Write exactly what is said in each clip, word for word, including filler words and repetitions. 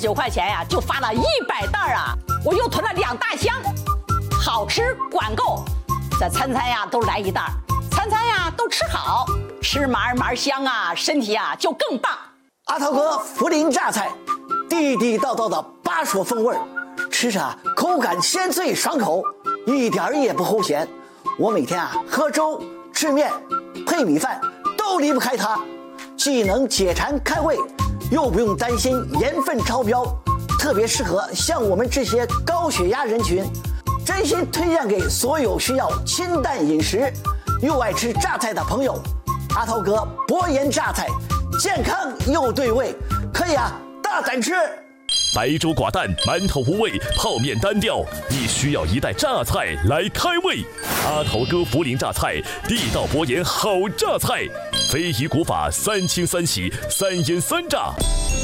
九块钱呀，就发了一百袋啊！我又囤了两大箱，好吃管够，这餐餐呀都来一袋，餐餐呀都吃好，吃嘛嘛香啊，身体啊就更棒。 阿涛哥涪陵榨菜，地地道道的巴蜀风味，吃着口感鲜脆爽口，一点也不齁咸。我每天啊喝粥、吃面、配米饭都离不开它，既能解馋开胃，又不用担心盐分超标，特别适合像我们这些高血压人群。真心推荐给所有需要清淡饮食又爱吃榨菜的朋友。阿涛哥薄盐榨菜，健康又对味，可以啊大胆吃。 白粥寡淡，馒头无味，泡面单调，你需要一袋榨菜来开胃。阿涛哥涪陵榨菜，地道薄盐好榨菜，非遗古法三清三洗三腌三炸。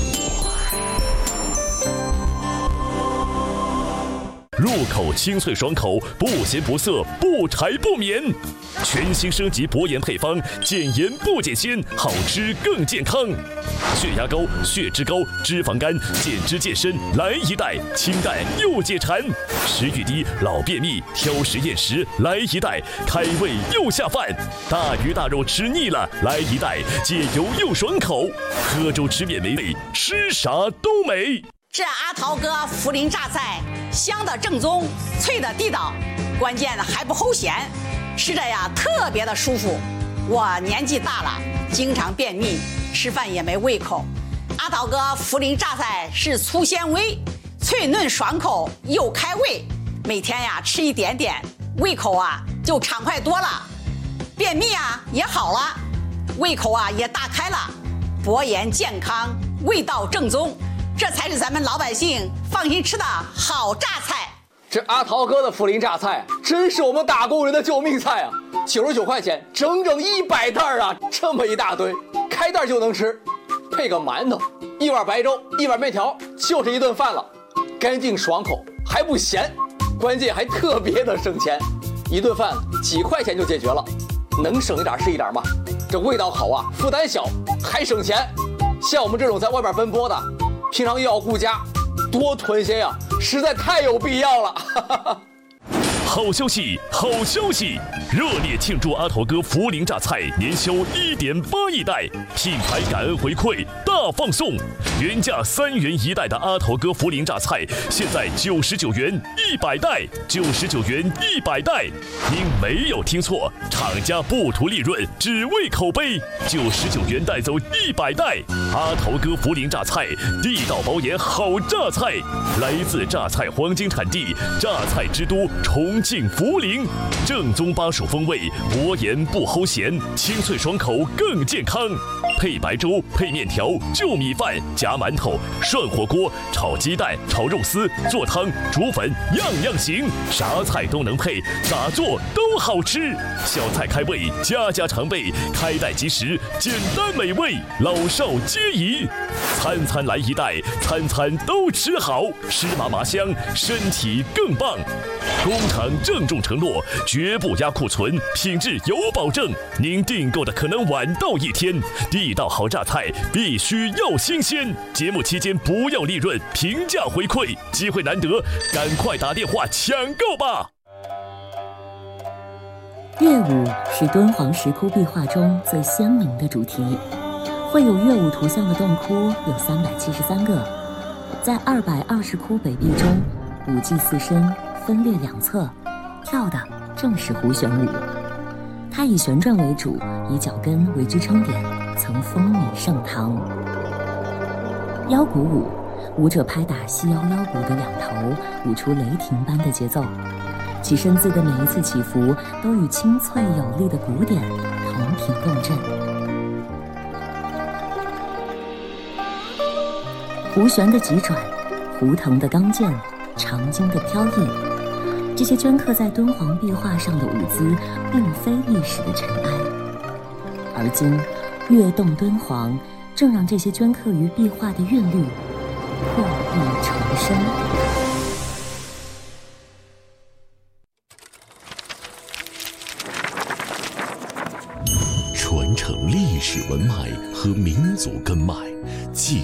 入口清脆爽口，不咸不涩，不柴不绵。全新升级薄盐配方，减盐不减鲜，好吃更健康。血压高、血脂高、脂肪肝，减脂健身来一袋，清淡又解馋。食欲低、老便秘、挑食厌食来一袋，开胃又下饭。大鱼大肉吃腻了，来一袋，解油又爽口。喝粥吃面没味，吃啥都美。 这阿涛哥涪陵榨菜，香的正宗，脆的地道，关键还不齁咸，吃着呀特别的舒服。我年纪大了，经常便秘，吃饭也没胃口。阿涛哥涪陵榨菜是粗纤维，脆嫩爽口又开胃，每天呀吃一点点，胃口啊就畅快多了，便秘啊也好了，胃口啊也大开了，薄盐健康，味道正宗。这才是咱们老百姓放心吃的好榨菜。 这阿涛哥的涪陵榨菜真是我们打工人的救命菜啊！九十九块钱，整整一百袋啊！这么一大堆，开袋就能吃，配个馒头，一碗白粥，一碗面条，就是一顿饭了，干净爽口，还不咸，关键还特别的省钱，一顿饭几块钱就解决了，能省一点是一点嘛。这味道好啊，负担小，还省钱。像我们这种在外面奔波的，平常又要顾家，多囤些呀，实在太有必要了。 好消息，好消息！热烈庆祝阿涛哥涪陵榨菜年销一点八亿袋，品牌感恩回馈大放送，原价三元一袋的阿涛哥涪陵榨菜，现在九十九元一百袋，九十九元一百袋。您没有听错，厂家不图利润，只为口碑，九十九元带走一百袋。阿涛哥涪陵榨菜，地道薄盐好榨菜，来自榨菜黄金产地，榨菜之都重庆涪陵，正宗巴蜀风味，薄盐不齁咸，清脆爽口更健康。配白粥，配面条，就米饭，夹馒头，涮火锅，炒鸡蛋，炒肉丝，做汤，煮粉，样样行，啥菜都能配，咋做都好吃。小菜开胃，家家常备，开袋即食，简单美味，老少皆宜。餐餐来一袋，餐餐都吃好，吃麻麻香，身体更棒。工厂郑重承诺，绝不压库存，品质有保证。您订购的可能晚到一天，地道好榨菜必须要新鲜。节目期间不要利润，平价回馈，机会难得，赶快打电话抢购吧！ 乐舞是敦煌石窟壁画中最鲜明的主题，绘有乐舞图像的洞窟有三百七十三个，在二百二十窟北壁中，舞伎四身，分列两侧，跳的正是胡旋舞。它以旋转为主，以脚跟为支撑点，曾风靡盛唐。腰鼓舞，舞者拍打细腰腰鼓的两头，舞出雷霆般的节奏，其身姿的每一次起伏都与清脆有力的鼓点同频共振。胡旋的急转，胡腾的刚健，长经的飘逸，这些镌刻在敦煌壁画上的舞姿并非历史的尘埃，而今跃动敦煌，正让这些镌刻于壁画的韵律破壁重生。 传承历史文脉和民族根脉，继